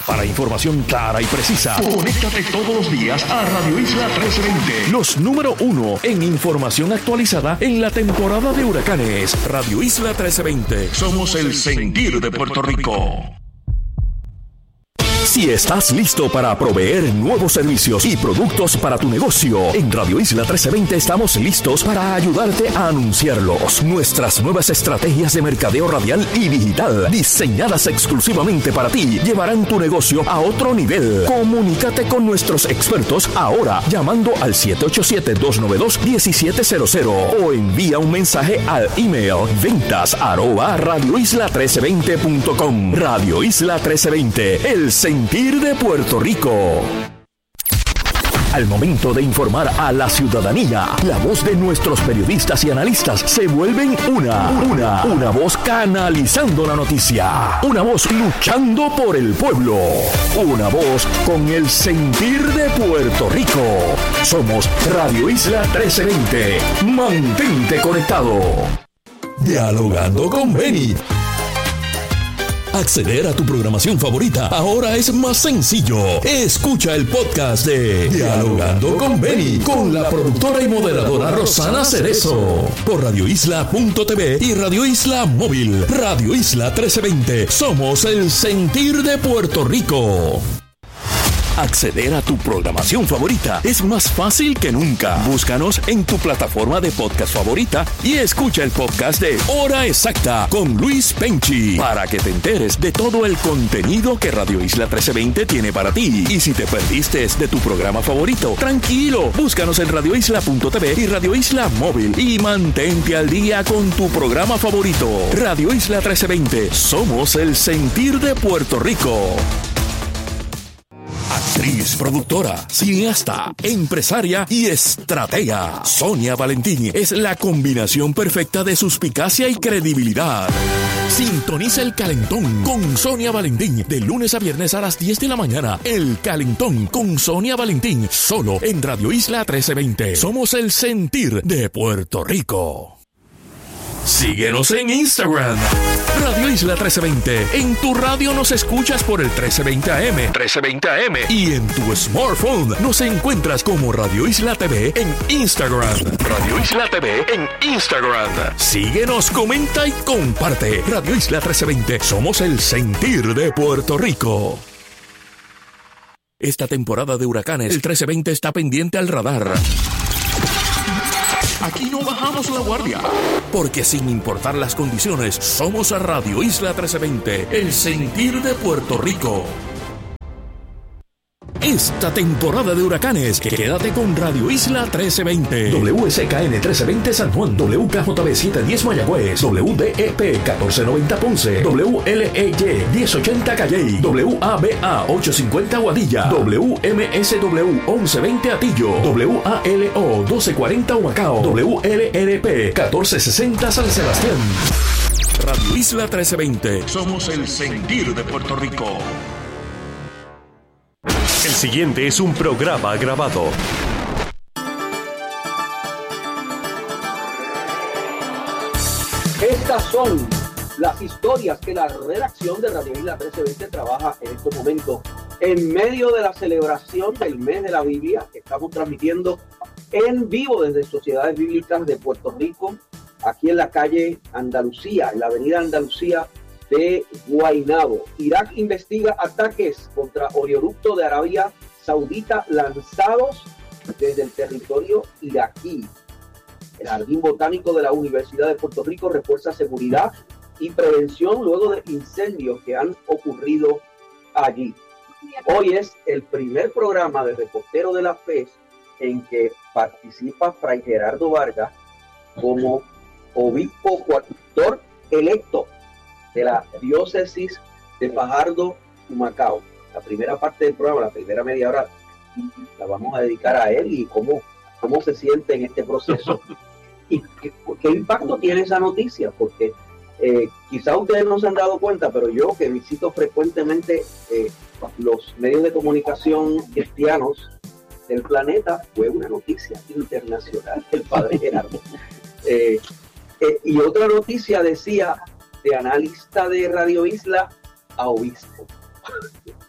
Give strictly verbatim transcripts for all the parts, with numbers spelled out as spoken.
Para información clara y precisa, conéctate todos los días a Radio Isla trece veinte. Los número uno en información actualizada en la temporada de huracanes. Radio Isla trece veinte. Somos el sentir de Puerto Rico. Si estás listo para proveer nuevos servicios y productos para tu negocio, en Radio Isla trece veinte estamos listos para ayudarte a anunciarlos. Nuestras nuevas estrategias de mercadeo radial y digital, diseñadas exclusivamente para ti, llevarán tu negocio a otro nivel. Comunícate con nuestros expertos ahora llamando al siete ocho siete, dos nueve dos, uno siete cero cero o envía un mensaje al email ventas arroba radio isla trece veinte punto com. Radio Isla trece veinte, el sentir de Puerto Rico. Al momento de informar a la ciudadanía, la voz de nuestros periodistas y analistas se vuelven una, una, una voz canalizando la noticia, una voz luchando por el pueblo, una voz con el sentir de Puerto Rico. Somos Radio Isla trece veinte. Mantente conectado. Dialogando con Benny. Acceder a tu programación favorita ahora es más sencillo. Escucha el podcast de Dialogando con Benny con la productora y moderadora Rosana Cerezo por radio isla punto t v y Radio Isla Móvil. Radio Isla trece veinte. Somos el sentir de Puerto Rico. Acceder a tu programación favorita es más fácil que nunca. Búscanos en tu plataforma de podcast favorita y escucha el podcast de Hora Exacta con Luis Penchi para que te enteres de todo el contenido que Radio Isla trece veinte tiene para ti. Y si te perdiste de tu programa favorito, tranquilo, búscanos en radio isla punto t v y Radio Isla Móvil y mantente al día con tu programa favorito. Radio Isla trece veinte, somos el sentir de Puerto Rico. Actriz, productora, cineasta, empresaria y estratega. Sonia Valentín es la combinación perfecta de suspicacia y credibilidad. Sintoniza El Calentón con Sonia Valentín de lunes a viernes a las diez de la mañana. El Calentón con Sonia Valentín, solo en Radio Isla trece veinte. Somos el sentir de Puerto Rico. Síguenos en Instagram, Radio Isla trece veinte. En tu radio nos escuchas por el trece veinte A M, trece veinte A M. Y en tu smartphone nos encuentras como Radio Isla T V en Instagram. Radio Isla T V en Instagram. Síguenos, comenta y comparte. Radio Isla trece veinte. Somos el sentir de Puerto Rico. Esta temporada de huracanes, el trece veinte está pendiente al radar. Aquí no bajamos la guardia, porque sin importar las condiciones, somos a Radio Isla trece veinte, el sentir de Puerto Rico. Esta temporada de huracanes, quédate con Radio Isla trece veinte. W S K N trece veinte San Juan, W K J B setecientos diez Mayagüez, W D E P catorce noventa Ponce, W L E Y diez ochenta Calley, W A B A ochocientos cincuenta Guadilla, W M S W once veinte Atillo, W A L O doce cuarenta Humacao, W L R P catorce sesenta San Sebastián. Radio Isla trece veinte. Somos el sentir de Puerto Rico. El siguiente es un programa grabado. Estas son las historias que la redacción de Radio Isla trece veinte trabaja en estos momentos en medio de la celebración del mes de la Biblia que estamos transmitiendo en vivo desde Sociedades Bíblicas de Puerto Rico, aquí en la calle Andalucía, en la avenida Andalucía de Guaynabo. Irak investiga ataques contra oleoducto de Arabia Saudita lanzados desde el territorio iraquí. El Jardín Botánico de la Universidad de Puerto Rico refuerza seguridad y prevención luego de incendios que han ocurrido allí. Hoy es el primer programa de Reportero de la Fe en que participa Fray Gerardo Vargas como obispo coadjutor electo de la diócesis de Fajardo, Humacao. La primera parte del programa, la primera media hora, la vamos a dedicar a él y cómo, cómo se siente en este proceso. ¿Y qué, qué impacto tiene esa noticia? Porque eh, quizás ustedes no se han dado cuenta, pero yo que visito frecuentemente eh, los medios de comunicación cristianos del planeta, fue una noticia internacional el padre Gerardo. Eh, eh, y otra noticia decía, de analista de Radio Isla a obispo.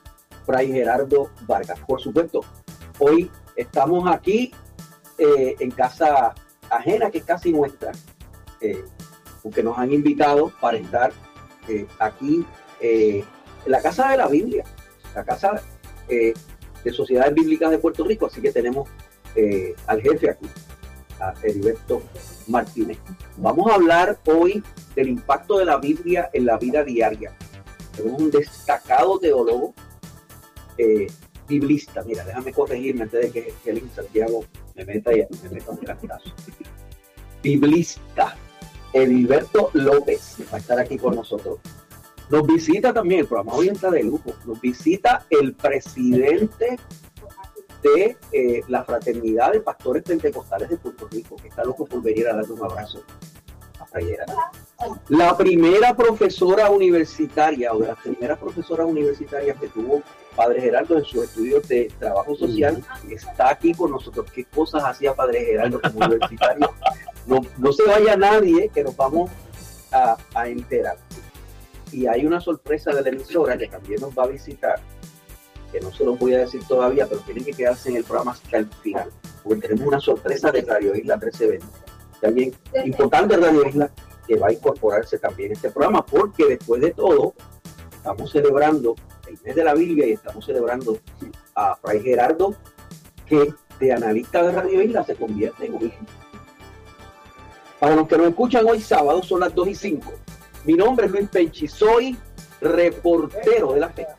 Fray Gerardo Vargas. Por supuesto, hoy estamos aquí eh, en casa ajena, que es casi nuestra, eh, porque nos han invitado para estar eh, aquí eh, en la Casa de la Biblia, la Casa eh, de Sociedades Bíblicas de Puerto Rico, así que tenemos eh, al jefe aquí, a Heriberto Martínez. Vamos a hablar hoy del impacto de la Biblia en la vida diaria. Tenemos un destacado teólogo, eh, biblista. Mira, déjame corregirme antes de que Helen Santiago me meta y me meta un cantazo. Biblista, Heriberto López, va a estar aquí con nosotros. Nos visita también, el programa hoy está de lujo, nos visita el presidente de eh, la Fraternidad de Pastores Pentecostales de Puerto Rico, que está loco por venir a darle un abrazo a Fray Gerardo. La primera profesora universitaria, o de las primeras profesoras universitarias que tuvo Padre Gerardo en sus estudios de trabajo social, está aquí con nosotros. ¿Qué cosas hacía Padre Gerardo como universitario? No, no se vaya nadie, que nos vamos a, a enterar. Y hay una sorpresa de la emisora que también nos va a visitar, que no se lo voy a decir todavía, pero tienen que quedarse en el programa hasta el final, porque tenemos una sorpresa de Radio Isla trece veinte. También importante Radio Isla, que va a incorporarse también a este programa, porque después de todo, estamos celebrando el mes de la Biblia y estamos celebrando a Fray Gerardo, que de analista de Radio Isla se convierte en obispo. Para los que nos escuchan hoy sábado, son las dos y cinco. Mi nombre es Luis Penchi, soy reportero de la fe.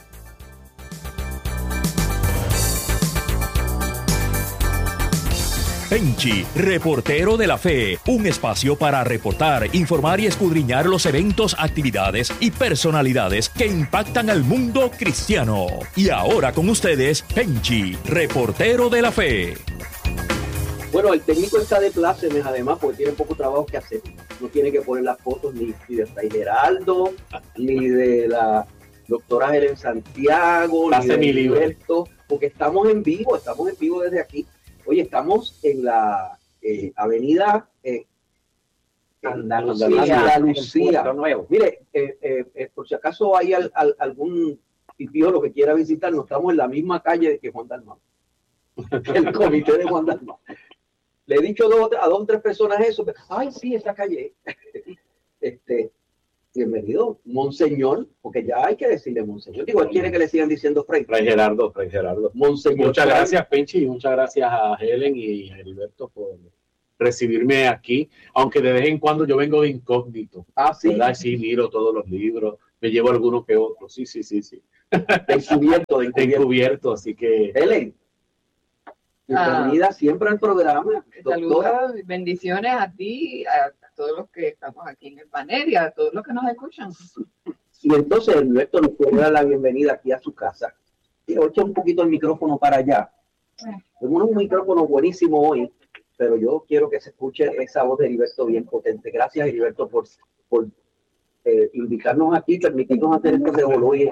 Penchi, reportero de la fe, un espacio para reportar, informar y escudriñar los eventos, actividades y personalidades que impactan al mundo cristiano. Y ahora con ustedes, Penchi, reportero de la fe. Bueno, el técnico está de plácemes además porque tiene poco trabajo que hacer. No tiene que poner las fotos ni, ni de Fray Gerardo, ni de la doctora Helen Santiago, ni de Heriberto, porque estamos en vivo, estamos en vivo desde aquí. Oye, estamos en la eh, avenida eh, Andalucía, Andalucía. Nuevo. Mire, eh, eh, eh, por si acaso hay al, al, algún pipiolo que quiera visitarnos, estamos en la misma calle que Juan Dalmau, el comité de Juan Dalmau. Le he dicho dos, a dos o tres personas eso, pero, ay, sí, esa calle. este, bienvenido, Monseñor, porque ya hay que decirle Monseñor. Digo, él quiere que le sigan diciendo Fray. Fray Gerardo, Fray Gerardo. Monseñor. Muchas Fray. Gracias, Penchi, y muchas gracias a Helen y a Heriberto por recibirme aquí, aunque de vez en cuando yo vengo de incógnito. Ah, sí. ¿Verdad? Sí, miro todos los libros, me llevo algunos que otros. Sí, sí, sí, sí. De encubierto, de encubierto. De encubierto, así que... Helen. Bienvenida ah, siempre al programa. Saludos, bendiciones a ti, a todos los que estamos aquí en el panel y a todos los que nos escuchan. Y entonces Heriberto nos puede dar la bienvenida aquí a su casa. Quiero echar un poquito el micrófono para allá. Tenemos un micrófono buenísimo hoy, pero yo quiero que se escuche esa voz de Heriberto bien potente. Gracias, Heriberto, por, por eh, invitarnos aquí, permitirnos hacer este revolú hoy.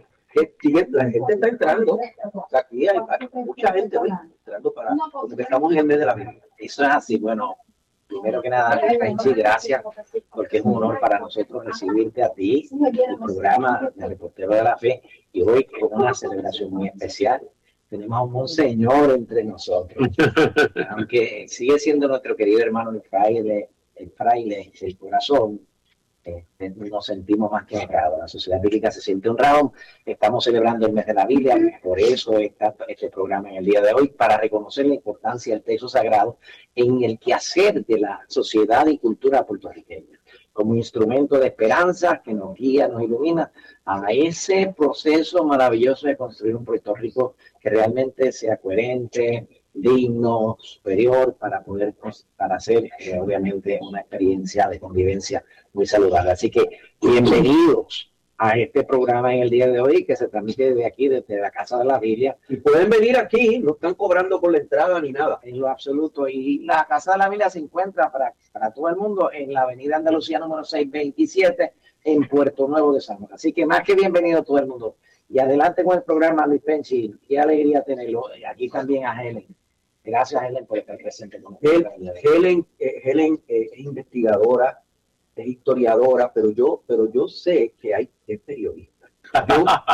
La gente está entrando, aquí hay, hay mucha gente hoy entrando para, porque estamos en el mes de la Biblia. Eso es así. Bueno, primero que nada, Penchi, gracias, porque es un honor para nosotros recibirte a ti, el programa de Reportero de la Fe, y hoy con una celebración muy especial. Tenemos a un monseñor entre nosotros, aunque sigue siendo nuestro querido hermano el fraile, el fraile, el corazón. Eh, nos sentimos más que honrados, la sociedad bíblica se siente honrado. Estamos celebrando el mes de la Biblia, por eso está este programa en el día de hoy, para reconocer la importancia del texto sagrado en el quehacer de la sociedad y cultura puertorriqueña, como instrumento de esperanza que nos guía, nos ilumina a ese proceso maravilloso de construir un Puerto Rico que realmente sea coherente, digno, superior, para poder para hacer eh, obviamente una experiencia de convivencia muy saludable. Así que bienvenidos a este programa en el día de hoy, que se transmite desde aquí, desde la Casa de la Biblia. Y pueden venir aquí, no están cobrando por la entrada ni nada. En lo absoluto. Y la Casa de la Biblia se encuentra para, para todo el mundo en la avenida Andalucía número seiscientos veintisiete en Puerto Nuevo de San Juan. Así que más que bienvenido todo el mundo. Y adelante con el programa, Luis Penchi. Qué alegría tenerlo. Aquí también a Helen. Gracias, Helen, por estar presente con nosotros. Helen, eh, Helen eh, es investigadora, es historiadora, pero yo, pero yo sé que hay es periodista. Yo,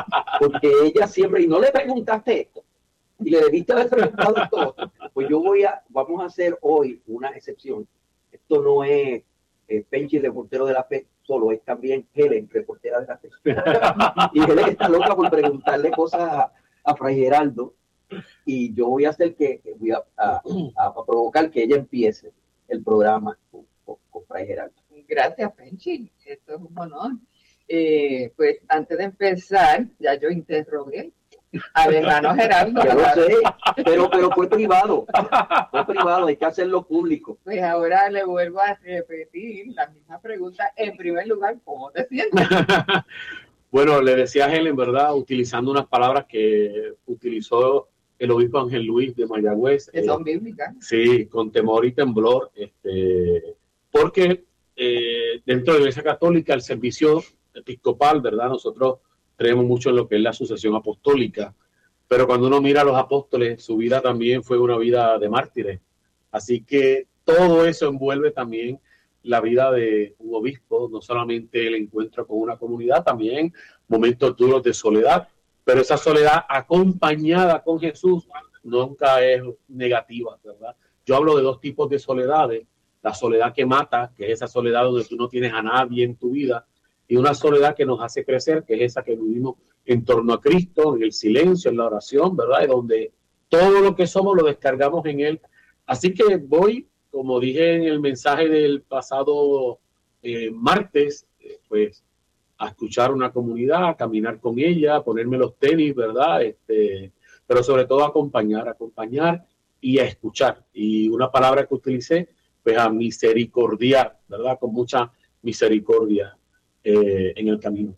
porque ella siempre, y no le preguntaste esto, y le debiste haber preguntado todo, pues yo voy a, vamos a hacer hoy una excepción. Esto no es eh, Penchi, reportero de la fe, solo es también Helen, reportera de la fe. Y Helen está loca por preguntarle cosas a, a Fray Geraldo, y yo voy a hacer que, voy a, a, a provocar que ella empiece el programa con, con, con Fray Geraldo. Gracias, Penchi, esto es un honor. Eh, pues antes de empezar, ya yo interrogué al hermano Geraldo. Ya lo sé, pero, pero fue privado, fue privado, hay que hacerlo público. Pues ahora le vuelvo a repetir la misma pregunta. En primer lugar, ¿cómo te sientes? Bueno, le decía a Helen, ¿verdad? Utilizando unas palabras que utilizó el obispo Ángel Luis de Mayagüez. Que son eh, bíblicas. Sí, con temor y temblor, este, porque eh, dentro de la Iglesia Católica el servicio episcopal, ¿verdad? Nosotros creemos mucho en lo que es la sucesión apostólica, pero cuando uno mira a los apóstoles, su vida también fue una vida de mártires. Así que todo eso envuelve también la vida de un obispo, no solamente el encuentro con una comunidad, también momentos duros de soledad, pero esa soledad acompañada con Jesús nunca es negativa, ¿verdad? Yo hablo de dos tipos de soledades, la soledad que mata, que es esa soledad donde tú no tienes a nadie en tu vida, y una soledad que nos hace crecer, que es esa que vivimos en torno a Cristo, en el silencio, en la oración, ¿verdad? Y donde todo lo que somos lo descargamos en Él. Así que voy, como dije en el mensaje del pasado eh, martes, eh, pues a escuchar una comunidad, a caminar con ella, a ponerme los tenis, ¿verdad? Este, pero sobre todo a acompañar, a acompañar y a escuchar. Y una palabra que utilicé, pues a misericordiar, ¿verdad? Con mucha misericordia eh, en el camino.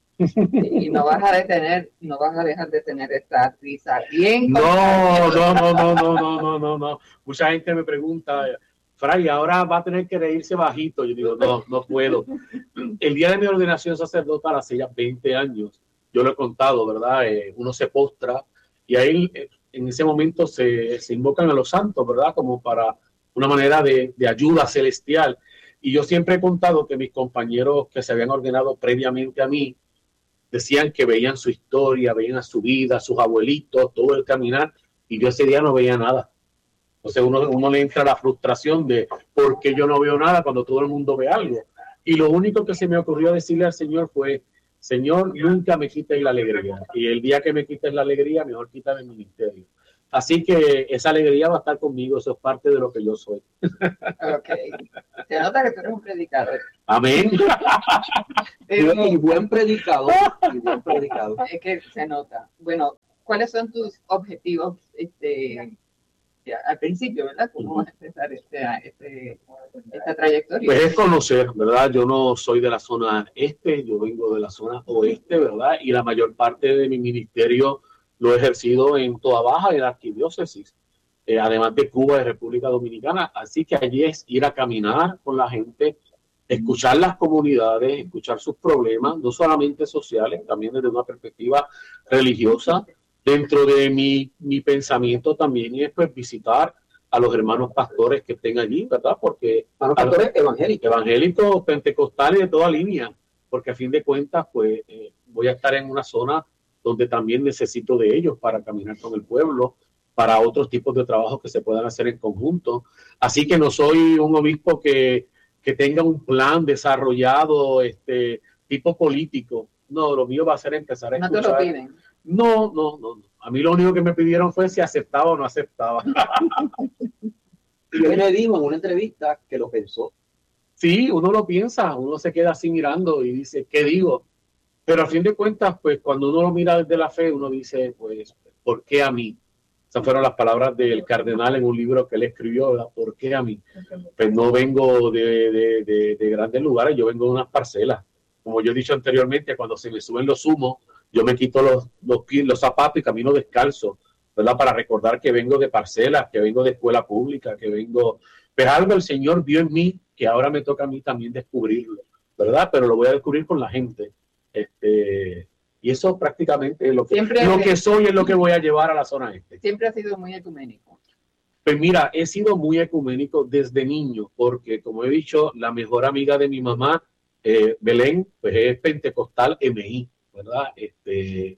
Y no vas a detener, no vas a dejar de tener esta risa bien. No, no, no, no, no, no, no, no, no. Mucha gente me pregunta, Fray, ahora va a tener que reírse bajito. Yo digo, no, no puedo. El día de mi ordenación sacerdotal hace ya veinte años, yo lo he contado, ¿verdad? Eh, uno se postra y ahí eh, en ese momento se, se invocan a los santos, ¿verdad? Como para una manera de, de ayuda celestial. Y yo siempre he contado que mis compañeros que se habían ordenado previamente a mí decían que veían su historia, veían a su vida, sus abuelitos, todo el caminar, y yo ese día no veía nada. O sea, uno, uno le entra la frustración de ¿por qué yo no veo nada cuando todo el mundo ve algo? Y lo único que se me ocurrió decirle al Señor fue, Señor, nunca me quites la alegría. Y el día que me quites la alegría, mejor quítame el ministerio. Así que esa alegría va a estar conmigo, eso es parte de lo que yo soy. Ok. Se nota que tú eres un predicador. Amén. Y buen predicador. Y buen predicador. Es que se nota. Bueno, ¿cuáles son tus objetivos este, al principio, verdad? ¿Cómo vas a empezar este, este, esta trayectoria? Pues es conocer, ¿verdad? Yo no soy de la zona este, yo vengo de la zona oeste, ¿verdad? Y la mayor parte de mi ministerio lo he ejercido en Toa Baja, en la arquidiócesis, eh, además de Cuba y República Dominicana. Así que allí es ir a caminar con la gente, escuchar las comunidades, escuchar sus problemas, no solamente sociales, también desde una perspectiva religiosa. Dentro de mi, mi pensamiento también es pues, visitar a los hermanos pastores que estén allí, ¿verdad? Porque hermanos pastores evangélicos. Evangélicos, pentecostales de toda línea, porque a fin de cuentas, pues eh, voy a estar en una zona donde también necesito de ellos para caminar con el pueblo, para otros tipos de trabajos que se puedan hacer en conjunto. Así que no soy un obispo que, que tenga un plan desarrollado, este tipo político. No, lo mío va a ser empezar a escuchar. ¿No te lo piden? No, no, no, no. A mí lo único que me pidieron fue si aceptaba o no aceptaba. Y él me dijo en una entrevista que lo pensó. Sí, uno lo piensa, uno se queda así mirando y dice, ¿qué digo? Pero a fin de cuentas, pues cuando uno lo mira desde la fe, uno dice, pues, ¿por qué a mí? Esas fueron las palabras del cardenal en un libro que él escribió, ¿verdad? ¿Por qué a mí? Pues no vengo de, de, de, de grandes lugares, yo vengo de unas parcelas. Como yo he dicho anteriormente, cuando se me suben los humos, yo me quito los, los, pies, los zapatos y camino descalzo, ¿verdad? Para recordar que vengo de parcelas, que vengo de escuela pública, que vengo... Pero algo el Señor vio en mí que ahora me toca a mí también descubrirlo, ¿verdad? Pero lo voy a descubrir con la gente. Este, y eso prácticamente es lo que, siempre lo que soy, es lo que voy a llevar a la zona este. Siempre ha sido muy ecuménico. Pues mira, he sido muy ecuménico desde niño, porque como he dicho, la mejor amiga de mi mamá, eh, Belén, pues es pentecostal M I, ¿verdad? Este,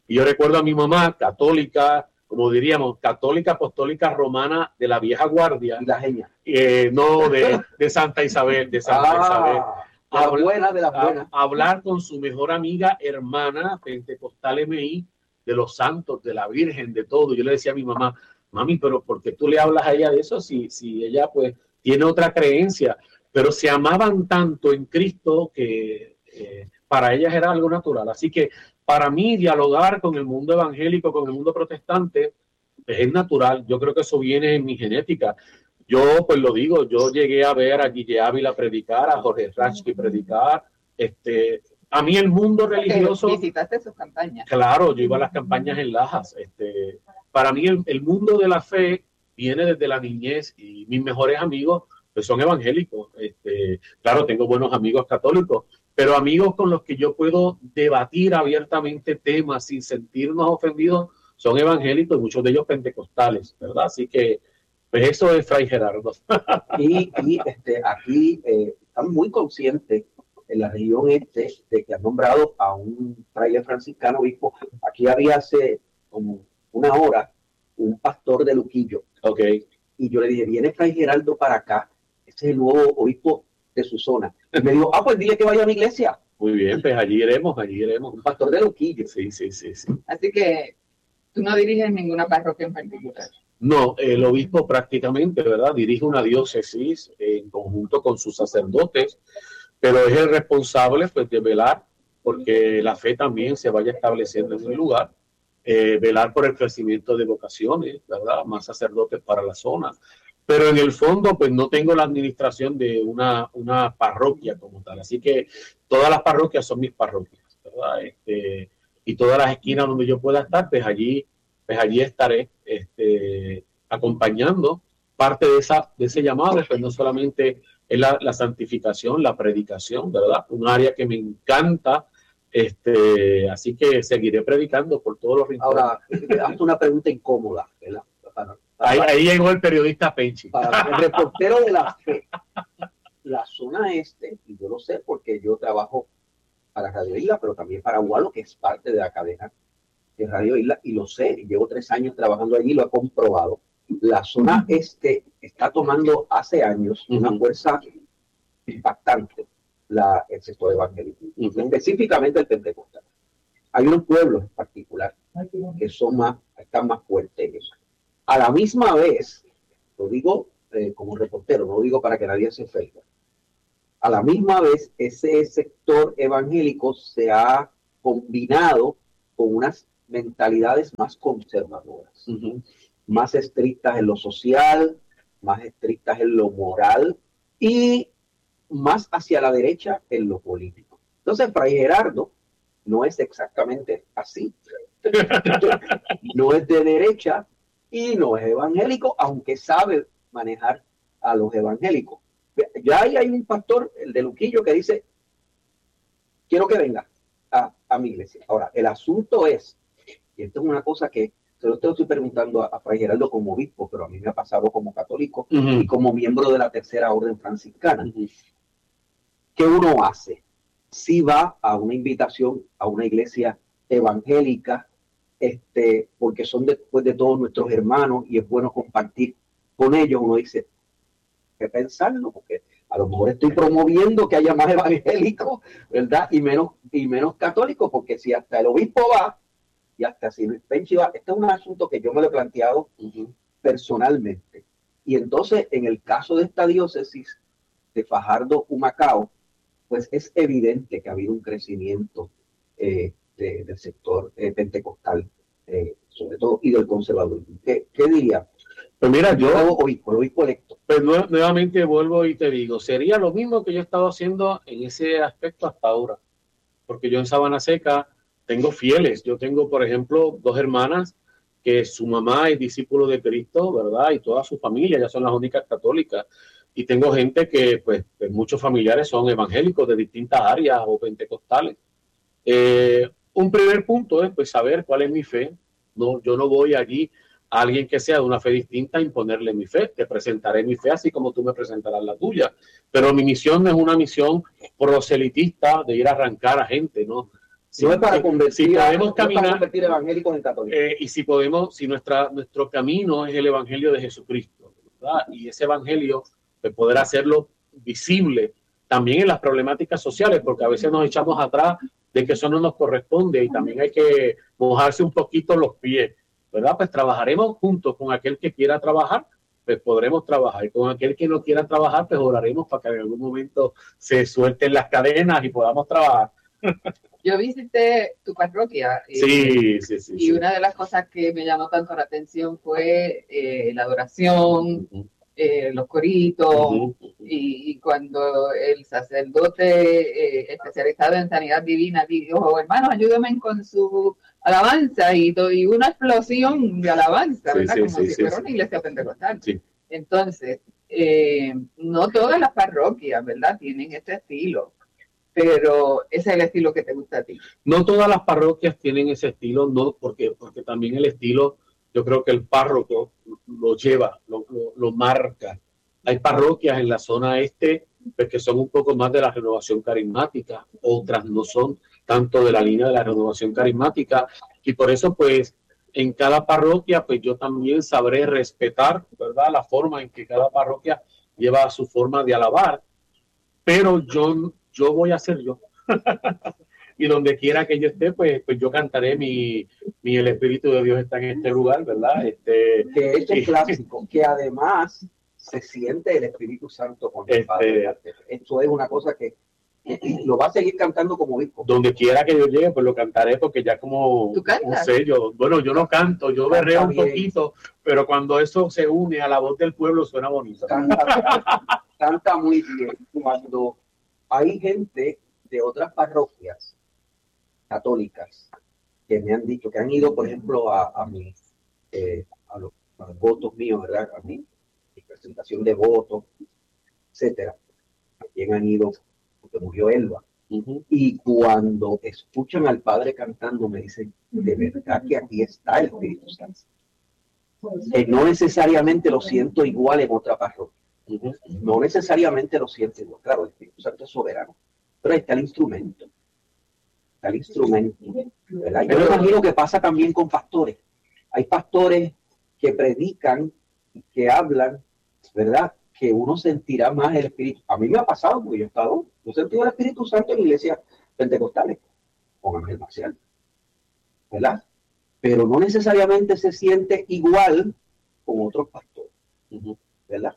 Y yo recuerdo a mi mamá, católica, como diríamos, católica apostólica romana de la vieja guardia. Y la genia. Eh, no, de, de Santa Isabel, de Santa Ah, Isabel. de la buena, de la A- buena. a hablar con su mejor amiga, hermana, pentecostal M I, de los santos, de la Virgen, de todo. Yo le decía a mi mamá, mami, pero ¿por qué tú le hablas a ella de eso si, si ella pues tiene otra creencia? Pero se amaban tanto en Cristo que eh, para ellas era algo natural. Así que para mí dialogar con el mundo evangélico, con el mundo protestante, pues, es natural. Yo creo que eso viene en mi genética. Yo, pues lo digo, yo llegué a ver a Guille Ávila predicar, a Jorge Ratsky predicar. Este, a mí el mundo religioso... Visitaste sus campañas. Claro, yo iba a las campañas en Lajas. Este, para mí el, el mundo de la fe viene desde la niñez y mis mejores amigos pues, son evangélicos. Este, claro, tengo buenos amigos católicos, pero amigos con los que yo puedo debatir abiertamente temas sin sentirnos ofendidos son evangélicos y muchos de ellos pentecostales, ¿verdad? Así que pues eso es Fray Gerardo. Y, y este, aquí eh, están muy conscientes en la región este de que han nombrado a un fraile franciscano obispo. Aquí había hace como una hora un pastor de Luquillo. Ok. Y yo le dije, viene Fray Gerardo para acá, ese es el nuevo obispo de su zona. Y me dijo, ah, pues dile que vaya a mi iglesia. Muy bien, pues allí iremos, allí iremos. Un pastor de Luquillo. Sí, sí, sí, sí. Así que tú no diriges ninguna parroquia en particular. No, el obispo prácticamente, ¿verdad? Dirige una diócesis en conjunto con sus sacerdotes, pero es el responsable pues, de velar porque la fe también se vaya estableciendo en el lugar, eh, velar por el crecimiento de vocaciones, ¿verdad? Más sacerdotes para la zona. Pero en el fondo, pues no tengo la administración de una, una parroquia como tal. Así que todas las parroquias son mis parroquias, ¿verdad? Este, y todas las esquinas donde yo pueda estar, pues allí, pues allí estaré este, acompañando parte de, esa, de ese llamado, pues no solamente es la, la santificación, la predicación, ¿verdad? Un área que me encanta, este, así que seguiré predicando por todos los rincones. Ahora, hazte una pregunta incómoda, ¿verdad? Para, para, Ahí, ahí llegó el periodista Penchi. para el reportero de la fe. La zona este, y yo lo sé porque yo trabajo para Radio Isla, pero también para Gualo, que es parte de la cadena de Radio Isla, y lo sé, llevo tres años trabajando allí, lo he comprobado. La zona este está tomando hace años una fuerza impactante, la, el sector evangélico, uh-huh. específicamente el pentecostal. Hay unos pueblos en particular que son más, están más fuertes. A la misma vez, lo digo eh, como reportero, no lo digo para que nadie se ofenda, a la misma vez ese sector evangélico se ha combinado con unas mentalidades más conservadoras, uh-huh. más estrictas en lo social, más estrictas en lo moral y más hacia la derecha en lo político. Entonces, Fray Gerardo no es exactamente así. No es de derecha y no es evangélico, aunque sabe manejar a los evangélicos. Ya ahí hay un pastor, el de Luquillo, que dice, quiero que venga a, a mi iglesia. Ahora, el asunto es, y esto es una cosa que se lo estoy preguntando a, a Fray Gerardo como obispo, pero a mí me ha pasado como católico uh-huh. y como miembro de la tercera orden franciscana. Uh-huh. ¿Qué uno hace? Si va a una invitación a una iglesia evangélica, este, porque son después de todos nuestros hermanos y es bueno compartir con ellos, uno dice, ¿qué pensarlo? Porque a lo mejor estoy promoviendo que haya más evangélicos, ¿verdad? Y menos, y menos católicos, porque si hasta el obispo va, y hasta si Luis Penchi va, este es un asunto que yo me lo he planteado uh-huh. personalmente. Y entonces, en el caso de esta diócesis de Fajardo, Humacao, pues es evidente que ha habido un crecimiento eh, de, del sector eh, pentecostal, eh, sobre todo, y del conservadurismo. ¿Qué, qué diría? Pues mira, yo, el obispo, el obispo electo. Pues nuevamente vuelvo y te digo, sería lo mismo que yo he estado haciendo en ese aspecto hasta ahora. Porque yo en Sabana Seca tengo fieles. Yo tengo, por ejemplo, dos hermanas que su mamá es discípulo de Cristo, ¿verdad? Y toda su familia, ya son las únicas católicas. Y tengo gente que, pues, pues muchos familiares son evangélicos de distintas áreas o pentecostales. Eh, un primer punto es, pues, saber cuál es mi fe. No, yo no voy allí a alguien que sea de una fe distinta a imponerle mi fe. Te presentaré mi fe así como tú me presentarás la tuya. Pero mi misión no es una misión proselitista de ir a arrancar a gente, ¿no? Si, no es para si- convertir, si podemos no es para caminar, convertir evangélicos en católicos. eh, y si podemos, si nuestra, nuestro camino es el evangelio de Jesucristo, ¿verdad? Y ese evangelio, pues poder hacerlo visible también en las problemáticas sociales, porque a veces nos echamos atrás de que eso no nos corresponde y también hay que mojarse un poquito los pies, ¿verdad? Pues trabajaremos juntos con aquel que quiera trabajar, pues podremos trabajar, y con aquel que no quiera trabajar, pues oraremos para que en algún momento se suelten las cadenas y podamos trabajar. Yo visité tu parroquia eh, Sí, sí, sí. y sí. una de las cosas que me llamó tanto la atención fue eh, la adoración, Ujú, eh, los coritos, ujú, ujú. y, y cuando el sacerdote eh, especializado en sanidad divina dijo, hermanos, ayúdenme con su alabanza, y, to- y una explosión de alabanza, Sí, ¿verdad? sí, Como sí, si sí, fuera sí. una iglesia pentecostal. Sí. Entonces, eh, no todas las parroquias, ¿verdad?, tienen este estilo, pero ese es el estilo que te gusta a ti. No todas las parroquias tienen ese estilo, no, porque, porque también el estilo, yo creo que el párroco lo lleva, lo, lo, lo marca. Hay parroquias en la zona este pues, que son un poco más de la renovación carismática, otras no son tanto de la línea de la renovación carismática, y por eso pues en cada parroquia pues yo también sabré respetar, ¿verdad?, la forma en que cada parroquia lleva su forma de alabar, pero yo, yo voy a ser yo. Y donde quiera que yo esté, pues, pues yo cantaré mi, mi El Espíritu de Dios está en este lugar, ¿verdad? Este, Que es y- un clásico, que además se siente el Espíritu Santo con el Este- Padre. Esto es una cosa que lo va a seguir cantando como obispo. donde quiera que yo llegue, pues lo cantaré porque ya como ¿Tú cantas? un sello. Bueno, yo no canto, yo Canta berreo un bien. poquito, pero cuando eso se une a la voz del pueblo suena bonito. Canta, canta muy bien. Cuando hay gente de otras parroquias católicas que me han dicho, que han ido, por ejemplo, a, a, mi, eh, a, los, a los votos míos, ¿verdad? A mi, mi presentación de votos, etcétera. También han ido, porque murió Elba. Ujú. Y cuando escuchan al Padre cantando, me dicen, de verdad que aquí está el Espíritu Santo. Que no necesariamente lo siento igual en otra parroquia. Ujú. No necesariamente lo siento igual. Claro, el Espíritu Santo es soberano. Pero ahí está el instrumento. Está el instrumento. ¿Verdad? Yo me imagino que pasa también con pastores. Hay pastores que predican, que hablan, ¿verdad? Que uno sentirá más el Espíritu. A mí me ha pasado, porque yo he estado, yo he sentido el Espíritu Santo en iglesias pentecostales, con Ángel Marcial, ¿verdad? Pero no necesariamente se siente igual con otros pastores, Ujú. ¿verdad?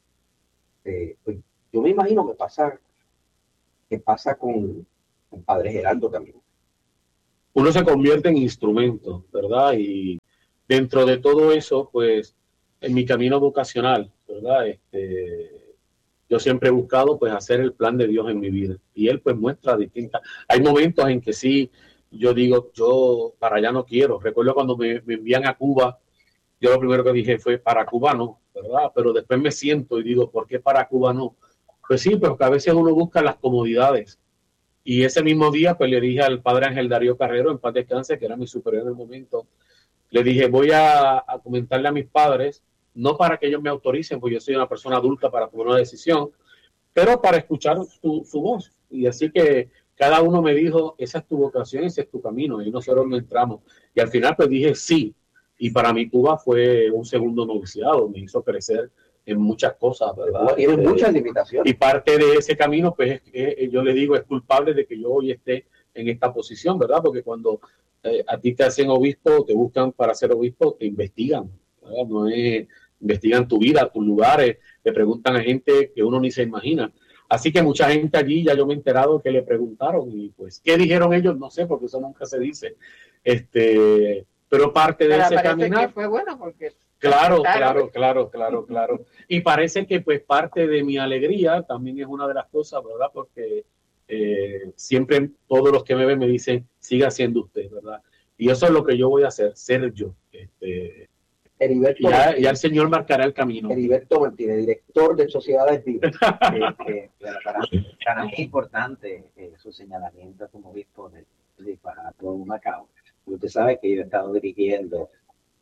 Eh, pues, yo me imagino que pasa, que pasa con el Padre Geraldo también. Uno se convierte en instrumento, ¿verdad? Y dentro de todo eso, pues, en mi camino vocacional, ¿verdad? Este, yo siempre he buscado, pues, hacer el plan de Dios en mi vida. Y Él, pues, muestra distintas... Hay momentos en que sí, yo digo, yo para allá no quiero. Recuerdo cuando me, me envían a Cuba, yo lo primero que dije fue, para Cuba no, ¿verdad? Pero después me siento y digo, ¿por qué para Cuba no? Pues sí, pero que a veces uno busca las comodidades. Y ese mismo día, pues le dije al padre Ángel Darío Carrero, en paz descanse, que era mi superior en el momento, le dije, voy a, a comentarle a mis padres, no para que ellos me autoricen, porque yo soy una persona adulta para tomar una decisión, pero para escuchar su, su voz. Y así que cada uno me dijo, esa es tu vocación, ese es tu camino, y nosotros no entramos. Y al final pues dije sí, y para mí Cuba fue un segundo noviciado, me hizo crecer en muchas cosas, ¿verdad? Tiene Eh, muchas limitaciones. Y parte de ese camino, pues, es que yo le digo, es culpable de que yo hoy esté en esta posición, ¿verdad? Porque cuando eh, a ti te hacen obispo, te buscan para ser obispo, te investigan, ¿verdad? No es, investigan tu vida, tus lugares, te preguntan a gente que uno ni se imagina. Así que mucha gente allí, ya yo me he enterado que le preguntaron, y pues, ¿qué dijeron ellos? No sé, porque eso nunca se dice. Este, pero parte de Pero ese parece caminar... que fue bueno porque... Claro, Claro. claro, claro, claro, claro. Y parece que pues parte de mi alegría también es una de las cosas, ¿verdad? Porque eh, siempre todos los que me ven me dicen, siga siendo usted, ¿verdad? Y eso es lo que yo voy a hacer, ser yo. Este, Heriberto ya, Martínez, ya el Señor marcará el camino. Heriberto Martínez, director de Sociedades Vivas. Este, pero para, para mí es importante eh, su señalamiento como obispo de, de Fajardo, Macao. Usted sabe que yo he estado dirigiendo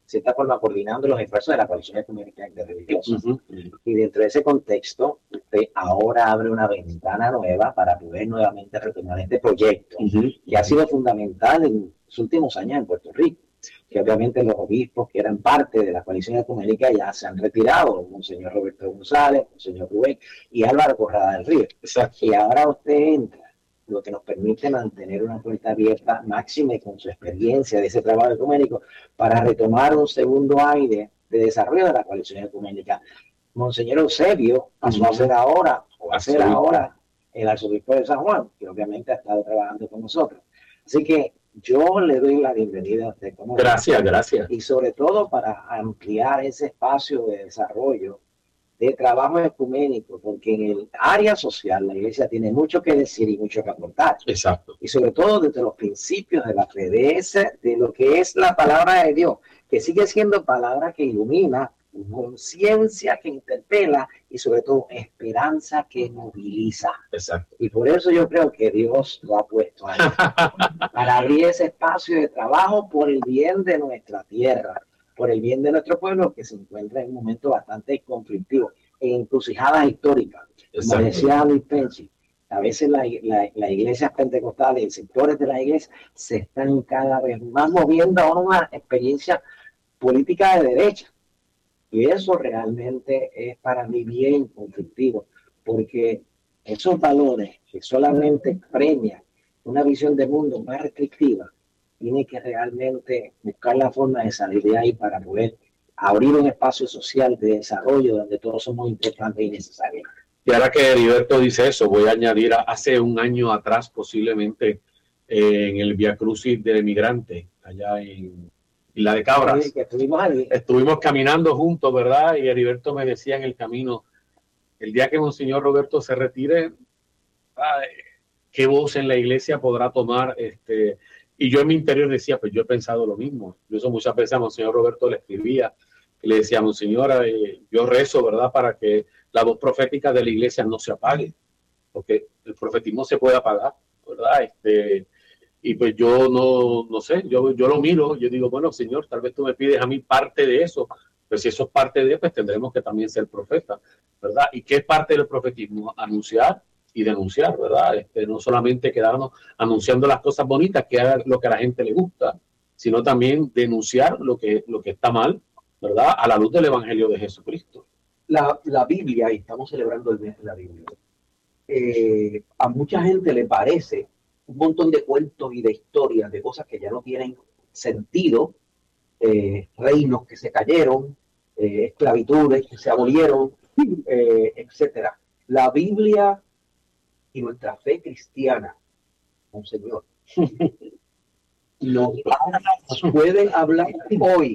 cierta forma, coordinando los esfuerzos de la coalición ecuménica de religiosos. Uh-huh. Y dentro de ese contexto, usted ahora abre una ventana nueva para poder nuevamente retomar este proyecto, Uh-huh. que ha sido fundamental en los últimos años en Puerto Rico. Que obviamente los obispos que eran parte de la coalición ecuménica ya se han retirado, Monseñor Roberto González, Monseñor Rubén y Álvaro Corrada del Río. Exacto. Y ahora usted entra, lo que nos permite mantener una puerta abierta máxima y con su experiencia de ese trabajo ecuménico para retomar un segundo aire de desarrollo de la coalición ecuménica. Monseñor Eusebio pasó a ser ahora, o a ser ahora, el arzobispo de San Juan, que obviamente ha estado trabajando con nosotros. Así que yo le doy la bienvenida a usted. Como gracias, gracias. Y sobre todo para ampliar ese espacio de desarrollo, de trabajo ecuménico, porque en el área social la iglesia tiene mucho que decir y mucho que aportar. Exacto. Y sobre todo desde los principios de la fe, de, ese, de lo que es la palabra de Dios, que sigue siendo palabra que ilumina, conciencia que interpela y sobre todo esperanza que moviliza. Exacto. Y por eso yo creo que Dios lo ha puesto ahí, para abrir ese espacio de trabajo por el bien de nuestra tierra, por el bien de nuestro pueblo que se encuentra en un momento bastante conflictivo, en encrucijadas históricas. Como decía Luis Penchi, a veces las la, la iglesias pentecostales y sectores de la iglesia se están cada vez más moviendo a una experiencia política de derecha. Y eso realmente es para mí bien conflictivo, porque esos valores que solamente premian una visión de mundo más restrictiva, tiene que realmente buscar la forma de salir de ahí para poder abrir un espacio social de desarrollo donde todos somos importantes y necesarios. Y ahora que Heriberto dice eso, voy a añadir, a, hace un año atrás posiblemente, eh, en el Via Crucis de Migrante, allá en Isla de Cabras. Sí, que estuvimos ahí. Estuvimos caminando juntos, ¿verdad? Y Heriberto me decía en el camino, el día que Monseñor Roberto se retire, ay, ¿qué voz en la iglesia podrá tomar? Este, y yo en mi interior decía, pues yo he pensado lo mismo. Incluso muchas veces a Monseñor Roberto le escribía y le decía, Monseñor, eh, yo rezo, ¿verdad? Para que la voz profética de la iglesia no se apague, porque el profetismo se puede apagar, ¿verdad? Este, y pues yo no, no sé, yo, yo lo miro, yo digo, bueno, Señor, tal vez tú me pides a mí parte de eso, pues si eso es parte de, pues tendremos que también ser profeta, ¿verdad? ¿Y qué es parte del profetismo? Anunciar y denunciar, ¿verdad? Este, no solamente quedarnos anunciando las cosas bonitas, que haga lo que a la gente le gusta, sino también denunciar lo que, lo que está mal, ¿verdad? A la luz del Evangelio de Jesucristo. La, la Biblia, y estamos celebrando el mes de la Biblia, eh, a mucha gente le parece un montón de cuentos y de historias, de cosas que ya no tienen sentido, eh, reinos que se cayeron, eh, esclavitudes que se abolieron, eh, etcétera. La Biblia y nuestra fe cristiana, Monseñor, nos, nos pueden hablar hoy